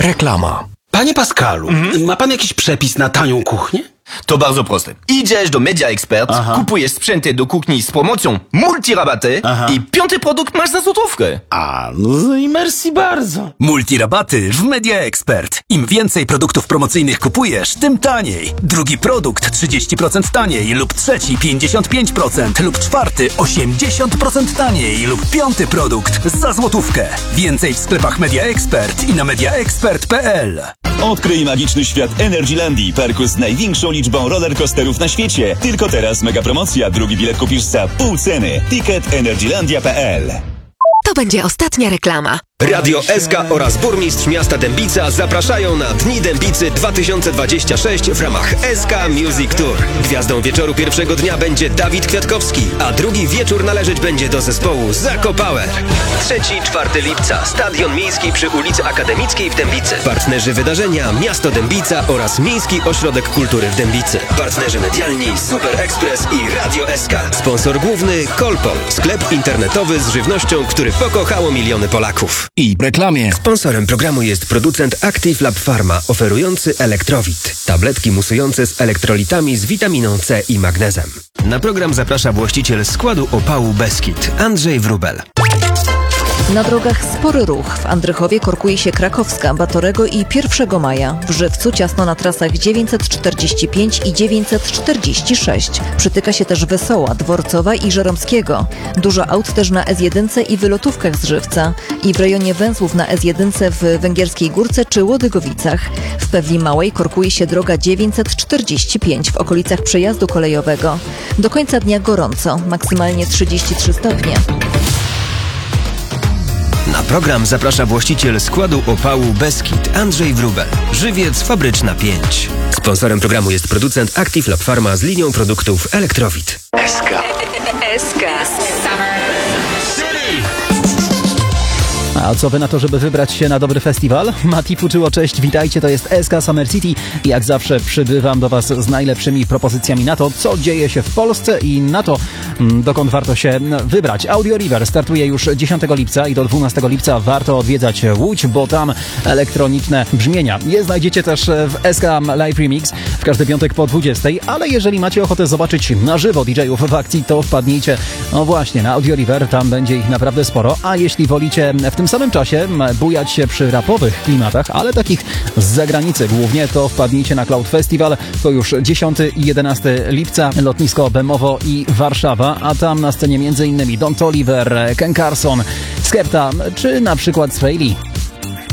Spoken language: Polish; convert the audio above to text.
Reklama. Panie Pascalu, ma pan jakiś przepis na tanią kuchnię? To bardzo proste. Idziesz do Media Expert, kupujesz sprzęty do kuchni z promocją multirabaty i 5. produkt masz za złotówkę. No i merci bardzo. Multirabaty w Media Expert. Im więcej produktów promocyjnych kupujesz, tym taniej. Drugi produkt 30% taniej lub trzeci 55% lub czwarty 80% taniej lub 5. produkt za złotówkę. Więcej w sklepach Media Expert i na mediaexpert.pl. Odkryj magiczny świat Energylandii, parku z największą liczbą rollercoasterów na świecie. Tylko teraz mega promocja. Drugi bilet kupisz za pół ceny. Ticket energylandia.pl. To będzie ostatnia reklama. Radio SK oraz burmistrz miasta Dębica zapraszają na Dni Dębicy 2026 w ramach SK Music Tour. Gwiazdą wieczoru pierwszego dnia będzie Dawid Kwiatkowski, a drugi wieczór należeć będzie do zespołu Zako Power. 3-4 lipca, Stadion Miejski przy ulicy Akademickiej w Dębicy. Partnerzy wydarzenia Miasto Dębica oraz Miejski Ośrodek Kultury w Dębicy. Partnerzy medialni Super Express i Radio SK. Sponsor główny Kolpol, sklep internetowy z żywnością, który pokochało miliony Polaków. I w reklamie. Sponsorem programu jest producent Active Lab Pharma, oferujący Elektrowit. Tabletki musujące z elektrolitami z witaminą C i magnezem. Na program zaprasza właściciel składu opału Beskid, Andrzej Wróbel. Na drogach spory ruch. W Andrychowie korkuje się Krakowska, Batorego i 1 maja. W Żywcu ciasno na trasach 945 i 946. Przytyka się też Wesoła, Dworcowa i Żeromskiego. Dużo aut też na S1 i wylotówkach z Żywca. I w rejonie węzłów na S1 w Węgierskiej Górce czy Łodygowicach. W Pewli Małej korkuje się droga 945 w okolicach przejazdu kolejowego. Do końca dnia gorąco, maksymalnie 33 stopnie. Na program zaprasza właściciel składu opału Beskid, Andrzej Wróbel. Żywiec Fabryczna 5. Sponsorem programu jest producent Active Lab Pharma z linią produktów Elektrowit. SK. A co wy na to, żeby wybrać się na dobry festiwal? Mati Fuczyło, cześć, witajcie, to jest SK Summer City. Jak zawsze przybywam do was z najlepszymi propozycjami na to, co dzieje się w Polsce i na to, dokąd warto się wybrać. Audio River startuje już 10 lipca i do 12 lipca warto odwiedzać Łódź, bo tam elektroniczne brzmienia. Je znajdziecie też w SK Live Remix w każdy piątek po 20, ale jeżeli macie ochotę zobaczyć na żywo DJ-ów w akcji, to wpadnijcie, no właśnie, na Audio River, tam będzie ich naprawdę sporo, a jeśli wolicie w tym samym czasie bujać się przy rapowych klimatach, ale takich z zagranicy głównie, to wpadnijcie na Cloud Festival. To już 10 i 11 lipca, lotnisko Bemowo i Warszawa, a tam na scenie m.in. Don Toliver, Ken Carson, Skepta czy na przykład Swaley.